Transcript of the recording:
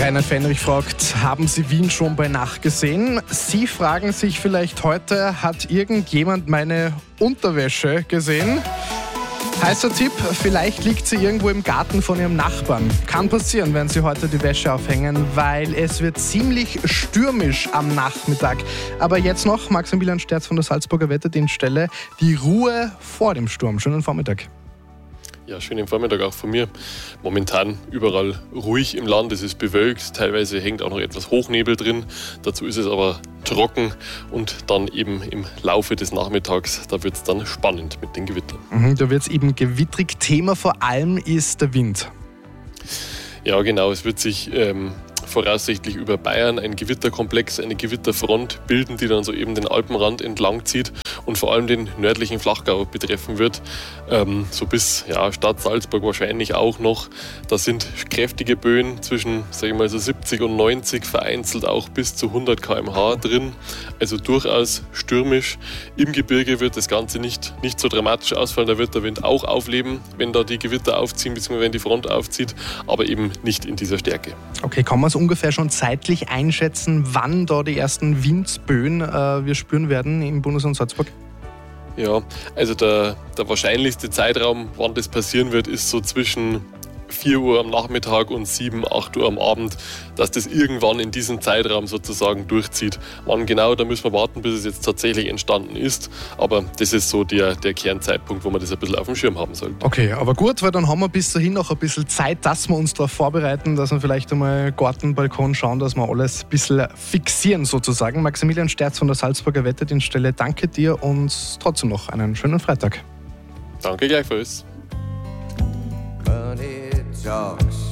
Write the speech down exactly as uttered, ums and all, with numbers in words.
Rainer Fenrich fragt, haben Sie Wien schon bei Nacht gesehen? Sie fragen sich vielleicht heute, hat irgendjemand meine Unterwäsche gesehen? Heißer Tipp, vielleicht liegt sie irgendwo im Garten von Ihrem Nachbarn. Kann passieren, wenn Sie heute die Wäsche aufhängen, weil es wird ziemlich stürmisch am Nachmittag. Aber jetzt noch Maximilian Sterz von der Salzburger Wetterdienststelle, die Ruhe vor dem Sturm. Schönen Vormittag. Ja, schönen Vormittag auch von mir. Momentan überall ruhig im Land, es ist bewölkt, teilweise hängt auch noch etwas Hochnebel drin. Dazu ist es aber trocken und dann eben im Laufe des Nachmittags, da wird es dann spannend mit den Gewittern. Mhm, da wird es eben gewittrig. Thema vor allem ist der Wind. Ja, genau, es wird sich ähm, voraussichtlich über Bayern ein Gewitterkomplex, eine Gewitterfront bilden, die dann so eben den Alpenrand entlang zieht und vor allem den nördlichen Flachgau betreffen wird, ähm, so bis ja, Stadt Salzburg wahrscheinlich auch noch. Da sind kräftige Böen zwischen, sag ich mal, so siebzig und neunzig, vereinzelt auch bis zu hundert Kilometer pro Stunde drin, also durchaus stürmisch. Im Gebirge wird das Ganze nicht, nicht so dramatisch ausfallen, da wird der Wind auch aufleben, wenn da die Gewitter aufziehen, beziehungsweise wenn die Front aufzieht, aber eben nicht in dieser Stärke. Okay, kann man es ungefähr schon zeitlich einschätzen, wann da die ersten Windböen äh, wir spüren werden im Bundesland Salzburg? Ja, also der, der wahrscheinlichste Zeitraum, wann das passieren wird, ist so zwischen vier Uhr am Nachmittag und sieben, acht Uhr am Abend, dass das irgendwann in diesem Zeitraum sozusagen durchzieht. Wann genau, da müssen wir warten, bis es jetzt tatsächlich entstanden ist. Aber das ist so der, der Kernzeitpunkt, wo man das ein bisschen auf dem Schirm haben sollte. Okay, aber gut, weil dann haben wir bis dahin noch ein bisschen Zeit, dass wir uns darauf vorbereiten, dass wir vielleicht einmal Garten, Balkon schauen, dass wir alles ein bisschen fixieren sozusagen. Maximilian Sterz von der Salzburger Wetterdienststelle, danke dir und trotzdem noch einen schönen Freitag. Danke gleichfalls. Talks